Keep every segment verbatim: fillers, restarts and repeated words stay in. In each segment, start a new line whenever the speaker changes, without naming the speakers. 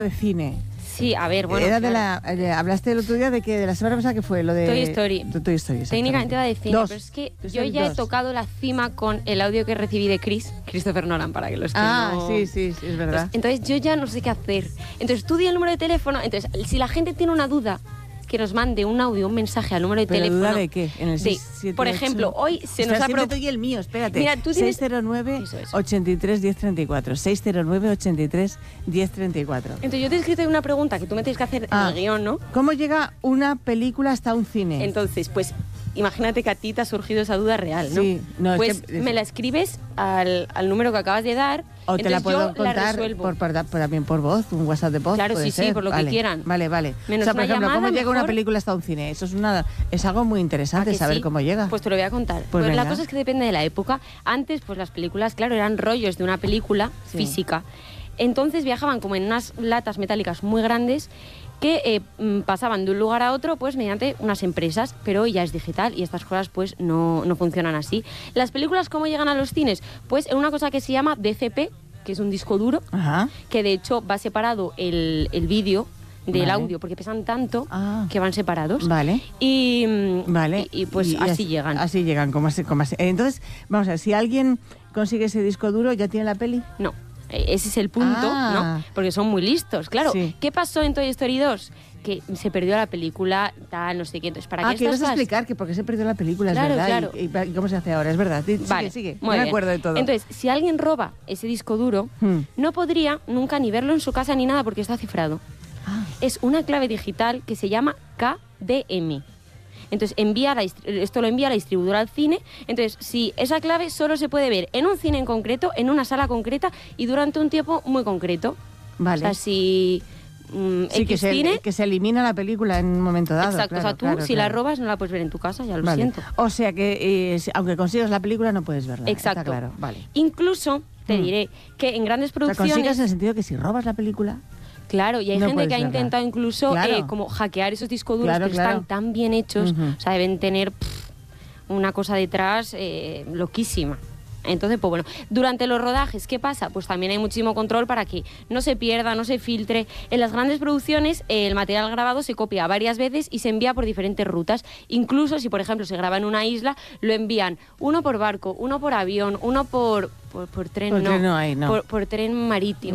de cine.
Sí, a ver, bueno.
Era
claro.
de la, eh, hablaste el otro día de que de la semana pasada que fue lo de
Toy Story.
De Toy Story.
Técnicamente era de cine,
dos.
pero es que
Toy
yo
Story
ya
dos.
he tocado la cima con el audio que recibí de Chris, Christopher Nolan, para que los que
Ah,
no...
sí, sí, sí, es verdad.
Pues, entonces yo ya no sé qué hacer. Entonces tú di el número de teléfono. Entonces, si la gente tiene una duda, que nos mande un audio, un mensaje al número de
¿Pero
teléfono.
duda de qué? En el
de,
seis siete
por
ocho.
ejemplo, hoy se
Espera,
nos ha
siempre
pro-
te doy el mío, espérate.
Mira, tú tienes-
seis cero nueve,
Eso, eso.
ochenta y tres, diez treinta y cuatro. seis cero nueve, ochenta y tres, diez treinta y cuatro.
Entonces yo te he escrito una pregunta que tú me tienes que hacer
Ah.
en el guión, ¿no?
¿Cómo llega una película hasta un cine?
Entonces, pues imagínate que a ti te ha surgido esa duda real, ¿no?
Sí, no, es
pues
que-
me la escribes al, al número que acabas de dar.
O te la
entonces
puedo
yo la
contar
resuelvo.
por, por- por- también por voz, un WhatsApp de voz.
Claro,
puede
sí, sí,
ser.
por lo que
Vale,
quieran.
Vale, vale.
Menos
o sea, por
una
ejemplo,
llamada,
¿cómo llega una
mejor.
película hasta un cine? Eso es una, es algo muy
¿A
interesante
que
saber
sí?
cómo llega.
Pues te lo voy a contar.
Pues
Pues la
venga.
cosa es que depende de la época. Antes, pues las películas, claro, eran rollos de una película
Sí.
física. Entonces viajaban como en unas latas metálicas muy grandes que eh, mm, pasaban de un lugar a otro pues mediante unas empresas, pero hoy ya es digital y estas cosas pues no, no funcionan así. Las películas, ¿cómo llegan a los cines? Pues en una cosa que se llama D C P, que es un disco duro,
Ajá.
que de hecho va separado el, el vídeo del
Vale.
audio, porque pesan tanto
Ah.
que van separados.
Vale.
Y, mm,
Vale.
y, y, pues así, llegan.
Así llegan, como así, como así. Entonces, vamos a ver, si alguien consigue ese disco duro, ¿ya tiene la peli?
No, eh, ese es el punto,
Ah.
¿no? Porque son muy listos. Claro,
Sí.
¿qué pasó en Toy Story dos? Que se perdió la película, tal, no sé qué. Entonces, ¿para
Ah,
qué
que
estas
vas a
cosas?
explicar que por qué se perdió la película, es
Claro,
verdad.
claro.
Y, y cómo se hace ahora, es verdad. Sigue,
Vale,
sigue.
muy
Yo me
bien.
acuerdo de todo.
Entonces, si alguien roba ese disco duro,
Hmm.
no podría nunca ni verlo en su casa ni nada porque está cifrado.
Ah.
Es una clave digital que se llama K D M. Entonces, envía la, distri- esto lo envía la distribuidora al cine. Entonces, si esa clave solo se puede ver en un cine en concreto, en una sala concreta y durante un tiempo muy concreto.
Vale.
O sea, si mm,
Sí, que
X
se,
cine...
que se elimina la película en un momento dado.
Exacto,
claro,
o sea, tú
claro,
si la
claro.
robas no la puedes ver en tu casa, ya lo
Vale.
siento.
O sea que, eh, si- aunque consigas la película, no puedes verla.
Exacto.
Está claro, vale.
Incluso te
Mm.
diré que en grandes
O sea,
producciones...
consigas en el sentido que si robas la película...
Claro, y hay
no
gente
puedes
que ha
verla.
intentado incluso
Claro.
eh, como hackear esos discos duros,
Claro,
pero
claro.
están tan bien hechos,
Ujú.
o sea, deben tener pff, una cosa detrás eh, loquísima. Entonces, pues bueno, durante los rodajes, ¿qué pasa? Pues también hay muchísimo control para que no se pierda, no se filtre. En las grandes producciones, eh, el material grabado se copia varias veces y se envía por diferentes rutas. Incluso si, por ejemplo, se graba en una isla, lo envían uno por barco, uno por avión, uno por, por, por tren,
Por
no,
tren no hay, no.
Por, por tren marítimo.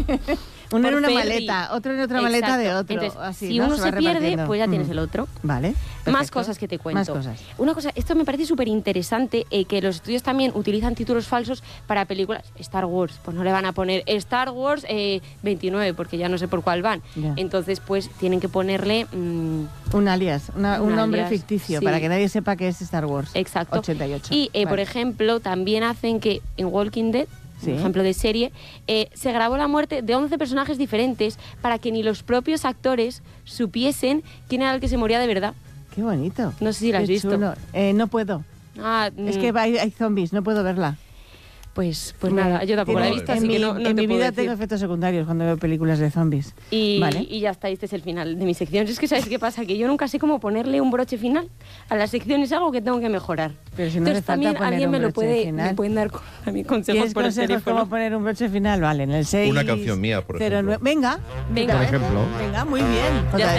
Uno en
Por
una
ferry.
maleta, otro en otra maleta de
Exacto.
otro.
Entonces,
así,
si
¿no?
uno
se,
se,
va
pierde,
repartiendo.
pues ya tienes
Mm.
el otro.
Vale.
Más
perfecto.
cosas que te cuento.
Más cosas.
Una cosa, esto me parece súper interesante, eh, que los estudios también utilizan títulos falsos para películas. Star Wars, pues no le van a poner Star Wars eh, veintinueve, porque ya no sé por cuál van.
Ya.
Entonces, pues tienen que ponerle... mm,
Un alias, una- un
Un
nombre
alias,
ficticio,
sí.
para que nadie sepa que es Star Wars.
exacto.
ochenta y ocho.
Y, eh, por
Vale.
ejemplo, también hacen que en Walking Dead,
Sí.
un ejemplo de serie, eh, se grabó la muerte de once personajes diferentes para que ni los propios actores supiesen quién era el que se moría de verdad.
Qué bonito.
No sé si la has
Qué
visto.
chulo. Eh, no puedo.
Ah,
Es
mm,
que hay, hay zombies, no puedo verla.
Pues, pues
Me-
nada, yo tampoco la he
tiene-
visto,
en
así
mi,
que no, no
en
te
mi
puedo
vida
decir.
tengo efectos secundarios cuando veo películas de zombies.
Y,
Vale.
y ya está, este es el final de mi sección. Es que, ¿sabes qué pasa? Que yo nunca sé cómo ponerle un broche final a la sección, es algo que tengo que mejorar.
Pero si no
Entonces
le falta
también
poner
alguien
un
me lo
broche
puede,
final.
me pueden dar con- a mí consejos
¿Tienes
por el
consejos
teléfono.
cómo poner un broche final? Vale, en el seis.
Una canción mía, por
cero nueve.
ejemplo.
Venga.
Venga.
Por ejemplo.
Venga, muy bien.
Ya está.